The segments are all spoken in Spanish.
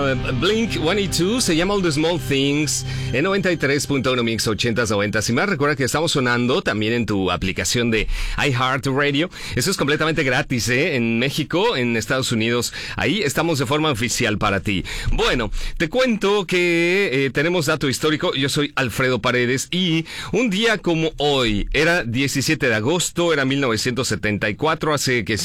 Blink-182 se llama All the Small Things en 93.1 Mix 80s, 90s y más. Recuerda que estamos sonando también en tu aplicación de iHeartRadio. Eso es completamente gratis, en México, en Estados Unidos. Ahí estamos de forma oficial para ti. Bueno, te cuento que tenemos dato histórico. Yo soy Alfredo Paredes y un día como hoy, era 17 de agosto, era 1974, hace que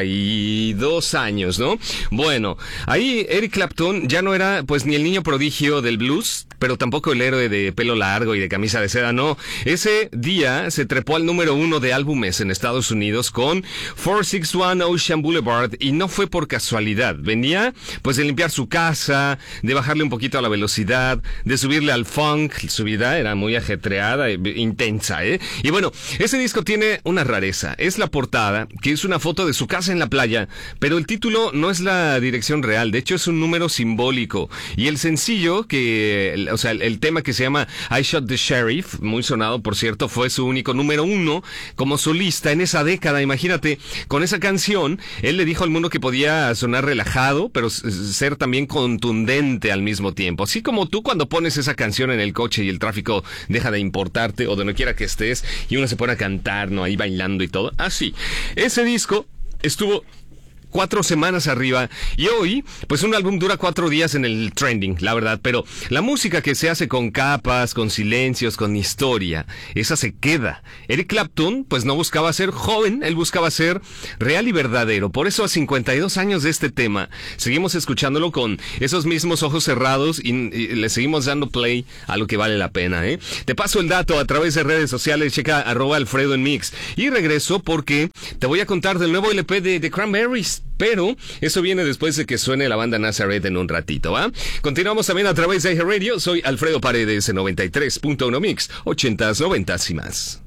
52 años, ¿no? Bueno, ahí Eric Clapton ya no era pues ni el niño prodigio del blues, pero tampoco el héroe de pelo largo y de camisa de seda, no. Ese día se trepó al número 1 de álbumes en Estados Unidos con 461 Ocean Boulevard y no fue por casualidad. Venía pues de limpiar su casa, de bajarle un poquito a la velocidad, de subirle al funk. Su vida era muy ajetreada, intensa, Y bueno, ese disco tiene una rareza. Es la portada, que es una foto de su casa en la playa, pero el título no es la dirección real. De hecho, es un número simbólico. Y el sencillo el tema que se llama I Shot the Sheriff, muy sonado por cierto, fue su único número 1 como solista en esa década. Imagínate, con esa canción, él le dijo al mundo que podía sonar relajado, pero ser también contundente al mismo tiempo. Así como tú cuando pones esa canción en el coche y el tráfico deja de importarte o donde quiera que estés y uno se pone a cantar, ¿no? Ahí bailando y todo. Así. Ese disco estuvo 4 semanas arriba y hoy pues un álbum dura 4 días en el trending, la verdad, pero la música que se hace con capas, con silencios, con historia, esa se queda. Eric Clapton pues no buscaba ser joven, él buscaba ser real y verdadero. Por eso a 52 años de este tema seguimos escuchándolo con esos mismos ojos cerrados y le seguimos dando play a lo que vale la pena, Te paso el dato a través de redes sociales, checa @Alfredo en Mix y regreso porque te voy a contar del nuevo LP de The Cranberries. Pero eso viene después de que suene la banda Nazareth en un ratito, ¿va? Continuamos también a través de iHeartRadio. Soy Alfredo Paredes en 93.1 Mix, 80s, 90s y más.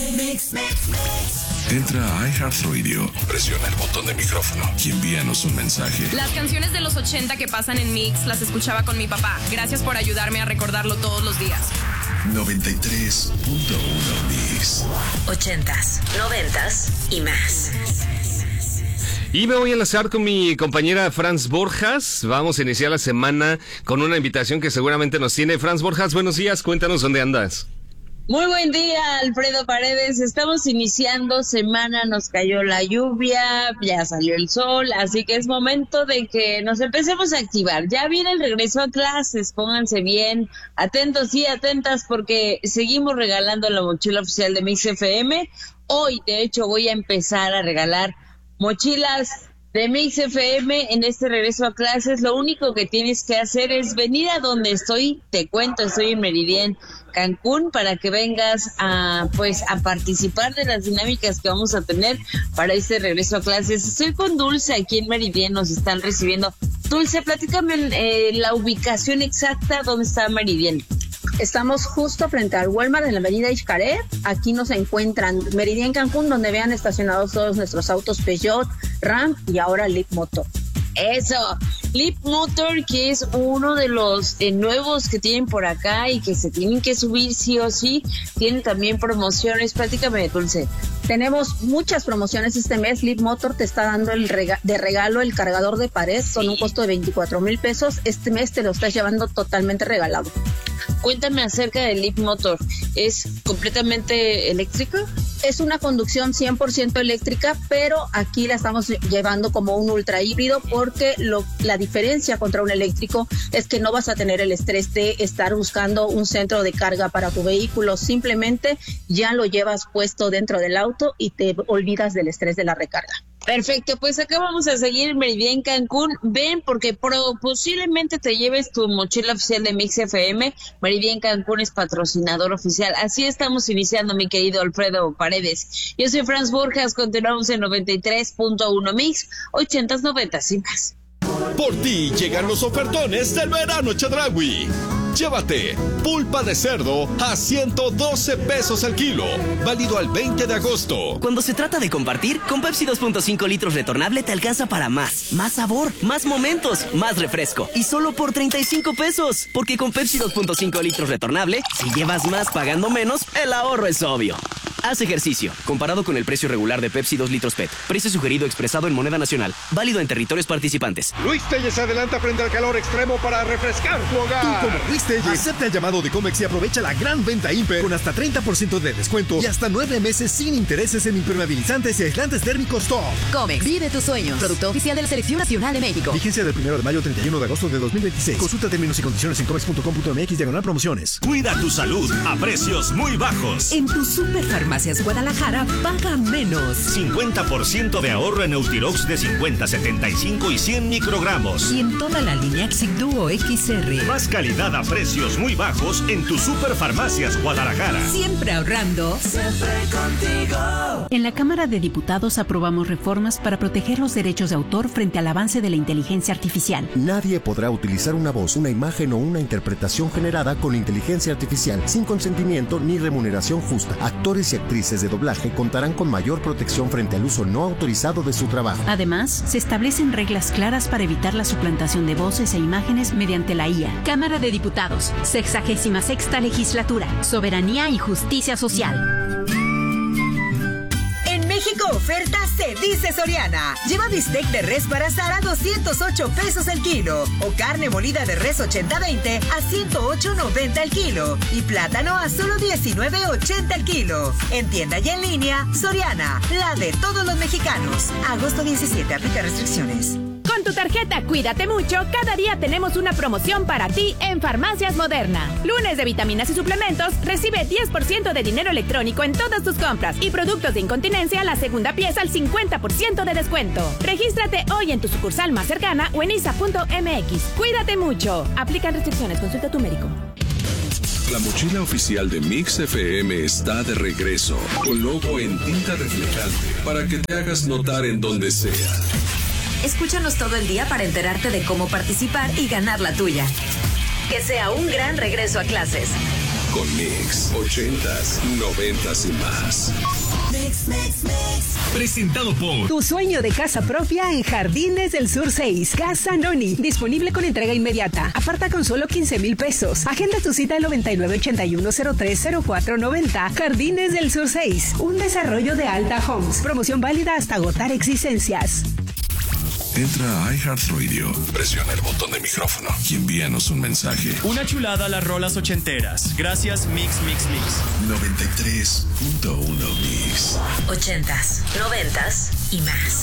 Entra a iHeartRadio, presiona el botón de micrófono y envíanos un mensaje. Las canciones de los 80 que pasan en Mix las escuchaba con mi papá. Gracias por ayudarme a recordarlo todos los días. 93.1 Mix. 80s, 90s y más. Y me voy a enlazar con mi compañera Franz Borjas. Vamos a iniciar la semana con una invitación que seguramente nos tiene. Franz Borjas, buenos días, cuéntanos dónde andas. Muy buen día, Alfredo Paredes. Estamos iniciando semana, nos cayó la lluvia, ya salió el sol, así que es momento de que nos empecemos a activar. Ya viene el regreso a clases, pónganse bien, atentos y atentas porque seguimos regalando la mochila oficial de Mix FM. Hoy, de hecho, voy a empezar a regalar mochilas de Mix FM en este regreso a clases. Lo único que tienes que hacer es venir a donde estoy. Te cuento, estoy en Meridien, Cancún, para que vengas a participar de las dinámicas que vamos a tener para este regreso a clases. Estoy con Dulce aquí en Meridien, nos están recibiendo. Dulce, platícame la ubicación exacta donde está Meridien. Estamos justo frente al Walmart en la avenida Xcaret. Aquí nos encuentran Meridien Cancún, donde vean estacionados todos nuestros autos Peugeot, Ram y ahora Leap Motor. Eso, Leap Motor, que es uno de los nuevos que tienen por acá y que se tienen que subir sí o sí. Tienen también promociones. Platícame, Dulce. Tenemos muchas promociones este mes. Leap Motor te está dando de regalo el cargador de pared con un costo de 24,000 pesos. Este mes te lo estás llevando totalmente regalado. Cuéntame acerca del Leap Motor. ¿Es completamente eléctrico? Es una conducción 100% eléctrica, pero aquí la estamos llevando como un ultra híbrido porque la diferencia contra un eléctrico es que no vas a tener el estrés de estar buscando un centro de carga para tu vehículo. Simplemente ya lo llevas puesto dentro del auto y te olvidas del estrés de la recarga. Perfecto, pues acá vamos a seguir en Meridien Cancún. Ven, porque posiblemente te lleves tu mochila oficial de Mix FM. Meridien Cancún es patrocinador oficial. Así estamos iniciando, mi querido Alfredo Paredes. Yo soy Franz Borjas, continuamos en 93.1 Mix, 80s, 90s y más. Por ti llegan los ofertones del verano Chedraui. Llévate pulpa de cerdo a 112 pesos el kilo, válido al 20 de agosto. Cuando se trata de compartir, con Pepsi 2.5 litros retornable te alcanza para más sabor, más momentos, más refresco. Y solo por 35 pesos, porque con Pepsi 2.5 litros retornable, si llevas más pagando menos, el ahorro es obvio. Haz ejercicio. Comparado con el precio regular de Pepsi 2 litros PET. Precio sugerido expresado en moneda nacional. Válido en territorios participantes. Luis Telles se adelanta frente al calor extremo para refrescar tu hogar. Tú como Luis Telles, acepta el llamado de Comex y aprovecha la gran venta Imper con hasta 30% de descuento y hasta 9 meses sin intereses en impermeabilizantes y aislantes térmicos top. Comex, vive tus sueños. Producto oficial de la Selección Nacional de México. Vigencia del 1 de mayo al 31 de agosto de 2026. Consulta términos y condiciones en comex.com.mx/promociones. Cuida tu salud a precios muy bajos. En tu Superfarmacias Guadalajara, paga menos. 50% de ahorro en Eutirox de 50, 75 y 100 microgramos. Y en toda la línea Exigduo XR. Más calidad a precios muy bajos en tu Superfarmacias Guadalajara. Siempre ahorrando. Siempre contigo. En la Cámara de Diputados aprobamos reformas para proteger los derechos de autor frente al avance de la inteligencia artificial. Nadie podrá utilizar una voz, una imagen o una interpretación generada con inteligencia artificial sin consentimiento ni remuneración justa. Actores y actrices de doblaje contarán con mayor protección frente al uso no autorizado de su trabajo. Además, se establecen reglas claras para evitar la suplantación de voces e imágenes mediante la IA. Cámara de Diputados, 66ª Legislatura, Soberanía y Justicia Social. En México oferta se dice Soriana. Lleva bistec de res para asar a 208 pesos el kilo. O carne molida de res 80-20 a 108.90 el kilo. Y plátano a solo 19.80 el kilo. En tienda y en línea, Soriana, la de todos los mexicanos. Agosto 17, aplica restricciones. Con tu tarjeta Cuídate Mucho, cada día tenemos una promoción para ti en Farmacias Moderna. Lunes de vitaminas y suplementos, recibe 10% de dinero electrónico en todas tus compras y productos de incontinencia, la segunda pieza al 50% de descuento. Regístrate hoy en tu sucursal más cercana o en isa.mx. Cuídate Mucho. Aplican restricciones, consulta a tu médico. La mochila oficial de Mix FM está de regreso, con logo en tinta reflejante, para que te hagas notar en donde sea. Escúchanos todo el día para enterarte de cómo participar y ganar la tuya. Que sea un gran regreso a clases. Con Mix, 80s, 90s y más. Mix, mix, mix. Presentado por Tu sueño de casa propia en Jardines del Sur 6. Casa Noni. Disponible con entrega inmediata. Aparta con solo 15,000 pesos. Agenda tu cita al 9981030490. Jardines del Sur 6. Un desarrollo de Alta Homes. Promoción válida hasta agotar existencias. Entra a iHeartRadio, presiona el botón de micrófono y envíanos un mensaje. Una chulada a las rolas ochenteras. Gracias, Mix, Mix, Mix. 93.1 Mix. 80s, 90s y más.